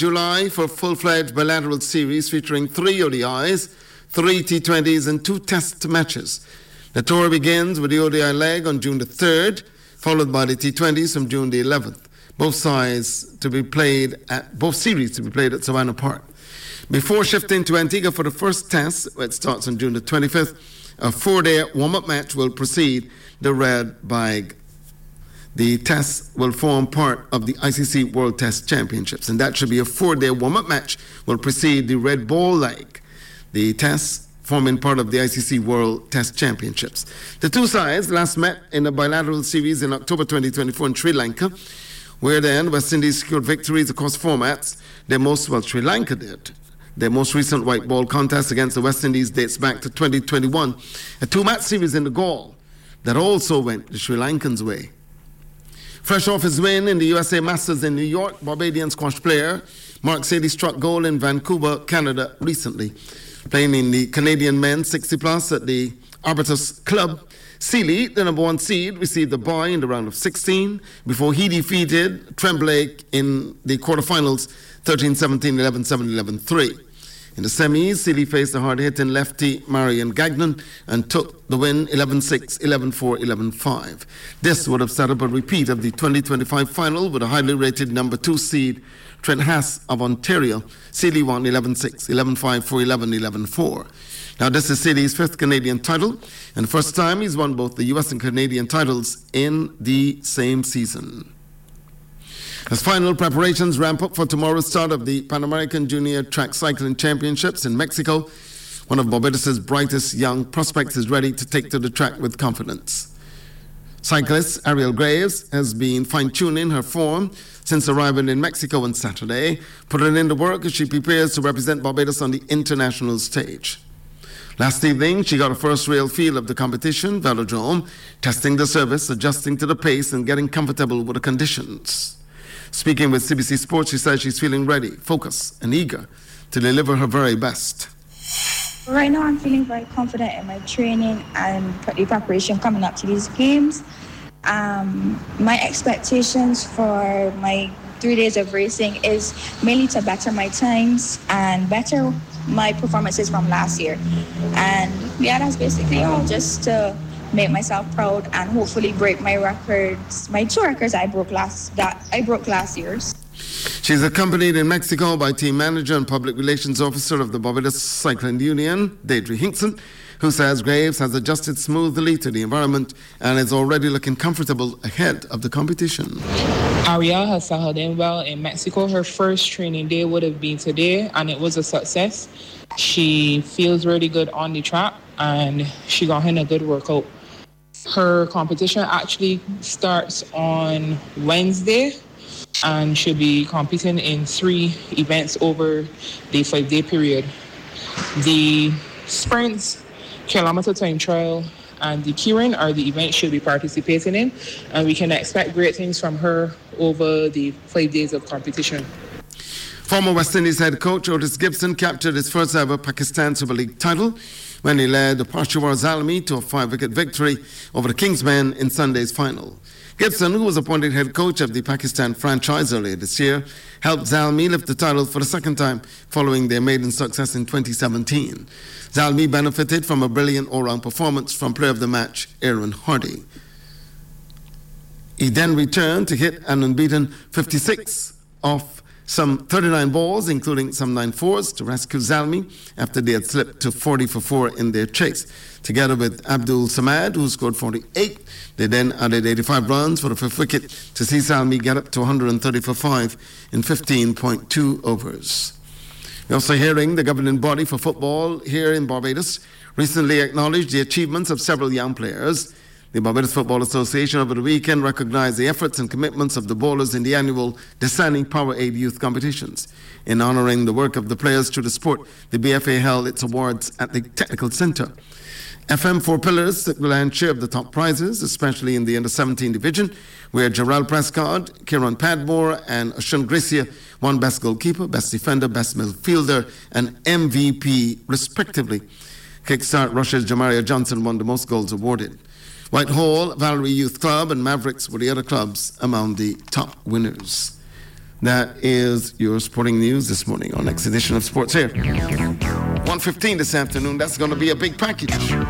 July for full-fledged bilateral series featuring 3 ODIs, 3 T20s and 2 test matches. The tour begins with the ODI leg on June the 3rd, followed by the T20s from June the 11th. Both series to be played at Savannah Park. Before shifting to Antigua for the first test, it starts on June the 25th, a 4-day warm-up match will precede the Red Bag. The tests will form part of the ICC World Test Championships, and that should be a 4-day warm-up match will precede the Red Ball leg. The tests forming part of the ICC World Test Championships. The two sides last met in a bilateral series in October 2024 in Sri Lanka, where then West Indies secured victories across formats. Sri Lanka did. Their most recent white ball contest against the West Indies dates back to 2021, a 2-match series in the Gaul that also went the Sri Lankans' way. Fresh off his win in the USA Masters in New York, Barbadian squash player Mark Seeley struck gold in Vancouver, Canada recently. Playing in the Canadian men's 60-plus at the Arbutus Club, Seeley, the number 1 seed, received a bye in the round of 16 before he defeated Tremblay in the quarterfinals 13-17, 11-7, 11-3. In the semis, Seeley faced the hard-hitting lefty Marion Gagnon and took the win 11-6, 11-4, 11-5. This would have set up a repeat of the 2025 final with a highly rated number 2 seed Trent Haas of Ontario. Seeley won 11-6, 11-5, 4-11, 11-4. Now, this is Seeley's 5th Canadian title, and the first time he's won both the US and Canadian titles in the same season. As final preparations ramp up for tomorrow's start of the Pan American Junior Track Cycling Championships in Mexico, one of Barbados' brightest young prospects is ready to take to the track with confidence. Cyclist Ariel Graves has been fine-tuning her form since arriving in Mexico on Saturday, putting in the work as she prepares to represent Barbados on the international stage. Last evening, she got a first real feel of the competition, velodrome, testing the service, adjusting to the pace, and getting comfortable with the conditions. Speaking with CBC Sports, she says she's feeling ready, focused, and eager to deliver her very best. Right now, I'm feeling very confident in my training and the preparation coming up to these games. My expectations for my 3 days of racing is mainly to better my times and better my performances from last year. And yeah, that's basically all, just to make myself proud and hopefully break my records, my 2 records I broke last year. She's accompanied in Mexico by team manager and public relations officer of the Barbados Cycling Union, Deirdre Hinkson, who says Graves has adjusted smoothly to the environment and is already looking comfortable ahead of the competition. Aria has settled in well in Mexico. Her first training day would have been today, and it was a success. She feels really good on the track, and she got in a good workout. Her competition actually starts on Wednesday, and she'll be competing in 3 events over the 5-day period. The sprints, kilometer time trial, and the keirin are the events she'll be participating in, and we can expect great things from her over the 5 days of competition. Former West Indies head coach Otis Gibson captured his first ever Pakistan Super League title when he led the Peshawar Zalmi to a 5-wicket victory over the Kingsmen in Sunday's final. Gibson, who was appointed head coach of the Pakistan franchise earlier this year, helped Zalmi lift the title for the second time following their maiden success in 2017. Zalmi benefited from a brilliant all-round performance from player of the match Aaron Hardy. He then returned to hit an unbeaten 56 off some 39 balls, including some 9-4s, to rescue Zalmi after they had slipped to 40 for 4 in their chase. Together with Abdul Samad, who scored 48, they then added 85 runs for the 5th wicket to see Zalmi get up to 130 for 5 in 15.2 overs. We're also hearing the governing body for football here in Barbados recently acknowledged the achievements of several young players. The Barbados Football Association over the weekend recognized the efforts and commitments of the bowlers in the annual Discerning Powerade Youth Competitions. In honoring the work of the players through the sport, the BFA held its awards at the Technical Center. FM Four Pillars took the lion's share of the top prizes, especially in the Under-17 division, where Gerald Prescott, Kieran Padmore, and Ashun Gracia won Best Goalkeeper, Best Defender, Best Midfielder, and MVP, respectively. Kickstart Russia's Jamaria Johnson won the most goals awarded. Whitehall, Valerie Youth Club, and Mavericks were the other clubs among the top winners. That is your sporting news this morning on next edition of Sports Here. 1:15 this afternoon. That's going to be a big package.